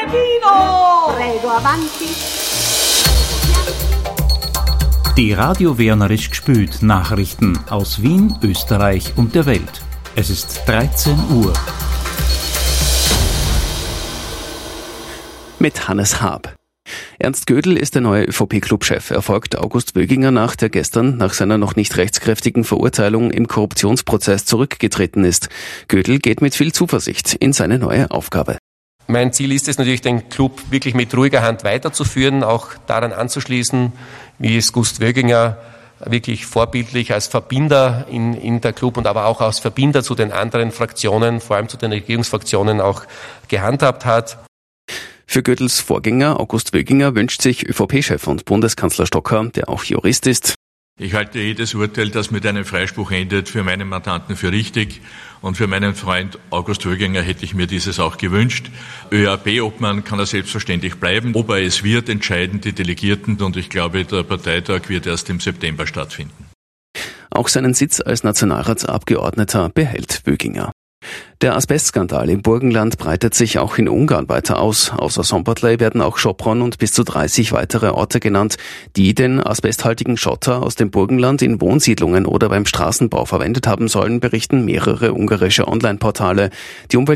Chino! Prego, avanti. Die Radio Wernerisch gespült Nachrichten aus Wien, Österreich und der Welt. Es ist 13 Uhr. Mit Hannes Haab. Ernst Gödel ist der neue ÖVP-Clubchef. Er folgt August Wöginger nach, der gestern nach seiner noch nicht rechtskräftigen Verurteilung im Korruptionsprozess zurückgetreten ist. Gödel geht mit viel Zuversicht in seine neue Aufgabe. Mein Ziel ist es natürlich, den Club wirklich mit ruhiger Hand weiterzuführen, auch daran anzuschließen, wie es Gust Wöginger wirklich vorbildlich als Verbinder in der Club und aber auch als Verbinder zu den anderen Fraktionen, vor allem zu den Regierungsfraktionen auch gehandhabt hat. Für Gödels Vorgänger August Wöginger wünscht sich ÖVP-Chef und Bundeskanzler Stocker, der auch Jurist ist: Ich halte jedes Urteil, das mit einem Freispruch endet, für meinen Mandanten für richtig. Und für meinen Freund August Wöginger hätte ich mir dieses auch gewünscht. ÖAB-Obmann kann er selbstverständlich bleiben. Ob er es wird, entscheiden die Delegierten. Und ich glaube, der Parteitag wird erst im September stattfinden. Auch seinen Sitz als Nationalratsabgeordneter behält Wöginger. Der Asbestskandal im Burgenland breitet sich auch in Ungarn weiter aus. Außer Szombathely werden auch Sopron und bis zu 30 weitere Orte genannt, die den asbesthaltigen Schotter aus dem Burgenland in Wohnsiedlungen oder beim Straßenbau verwendet haben sollen, berichten mehrere ungarische Online-Portale. Die